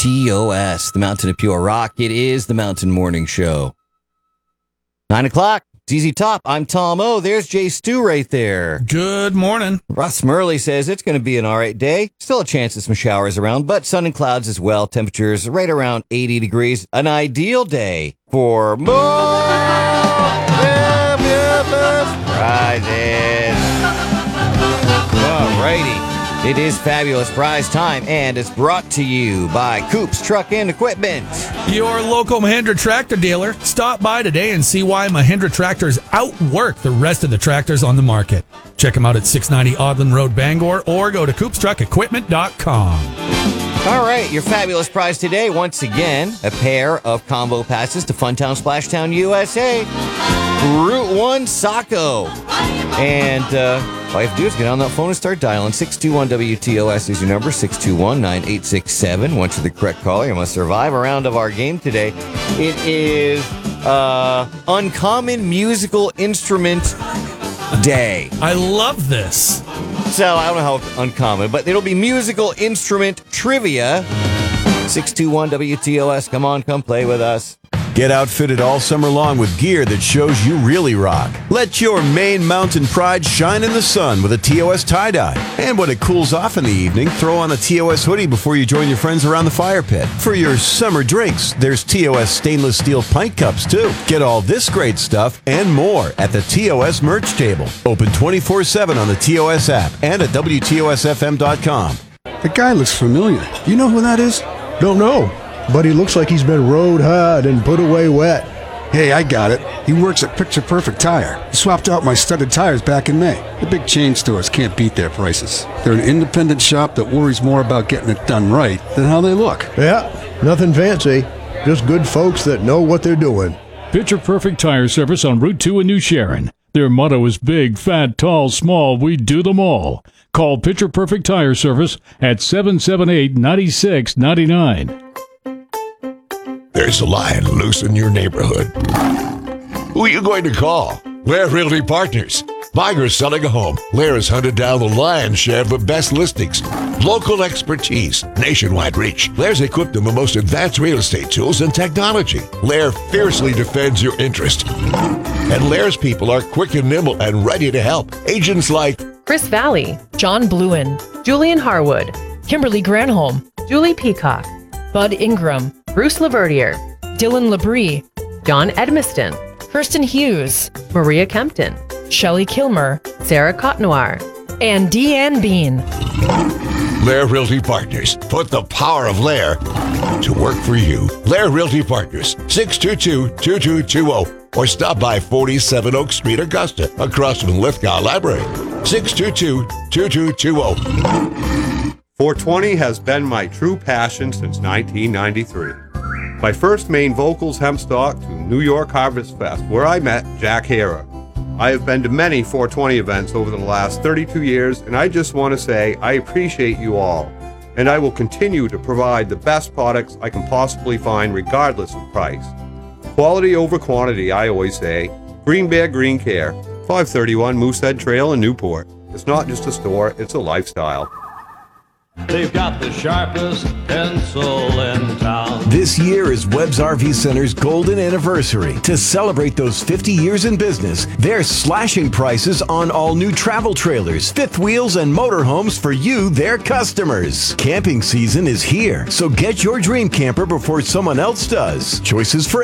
TOS, the Mountain of Pure Rock. It is the Mountain Morning Show. 9 o'clock. ZZ Top. I'm Tom O. There's Jay Stu right there. Good morning. Russ Murley says it's going to be an all right day. Still a chance of some showers around, but sun and clouds as well. Temperatures right around 80 degrees. An ideal day for more prizes. All righty. It is Fabulous Prize time, and it's brought to you by Coops Truck and Equipment. Your local Mahindra tractor dealer. Stop by today and see why Mahindra tractors outwork the rest of the tractors on the market. Check them out at 690 Audland Road, Bangor, or go to CoopsTruckEquipment.com. All right, your fabulous prize today, once again, a pair of combo passes to Funtown Splashtown, USA. Route 1 Saco. And all you have to do is get on that phone and start dialing. 621-WTOS is your number, 621-9867. Once you're the correct caller, you must survive a round of our game today. It is Uncommon Musical Instrument Day. I love this. So, I don't know how uncommon, but it'll be musical instrument trivia. 621-WTOS. Come on, come play with us. Get outfitted all summer long with gear that shows you really rock. Let your Maine Mountain pride shine in the sun with a TOS tie-dye. And when it cools off in the evening, throw on a TOS hoodie before you join your friends around the fire pit. For your summer drinks, there's TOS stainless steel pint cups, too. Get all this great stuff and more at the TOS merch table. Open 24/7 on the TOS app and at WTOSFM.com. The guy looks familiar. Do you know who that is? Don't know, but he looks like he's been rode hard and put away wet. Hey, I got it. He works at Picture Perfect Tire. He swapped out my studded tires back in May. The big chain stores can't beat their prices. They're an independent shop that worries more about getting it done right than how they look. Yeah, nothing fancy. Just good folks that know what they're doing. Picture Perfect Tire Service on Route 2 in New Sharon. Their motto is big, fat, tall, small, we do them all. Call Picture Perfect Tire Service at 778-9699. There's a lion loose in your neighborhood. Who are you going to call? Lair Realty Partners. Buying or selling a home, Lair has hunted down the lion's share of the best listings. Local expertise, nationwide reach. Lair's equipped them with most advanced real estate tools and technology. Lair fiercely defends your interest. And Lair's people are quick and nimble and ready to help. Agents like Chris Valley, John Bluen, Julian Harwood, Kimberly Granholm, Julie Peacock, Bud Ingram, Bruce Laverdier, Dylan Labrie, John Edmiston, Kirsten Hughes, Maria Kempton, Shelley Kilmer, Sarah Cotnoir, and Deanne Bean. Lair Realty Partners. Put the power of Lair to work for you. Lair Realty Partners, 622-2220. Or stop by 47 Oak Street, Augusta, across from Lithgow Library. 622-2220. 420 has been my true passion since 1993. My first main vocals hempstock to New York Harvest Fest, where I met Jack Hara. I have been to many 420 events over the last 32 years, and I just want to say I appreciate you all, and I will continue to provide the best products I can possibly find regardless of price. Quality over quantity, I always say. Green Bear Green Care, 531 Moosehead Trail in Newport. It's not just a store, it's a lifestyle. They've got the sharpest pencil in town. This year is Webb's RV Center's golden anniversary. To celebrate those 50 years in business, they're slashing prices on all new travel trailers, fifth wheels, and motorhomes for you, their customers. Camping season is here, so get your dream camper before someone else does. Choices for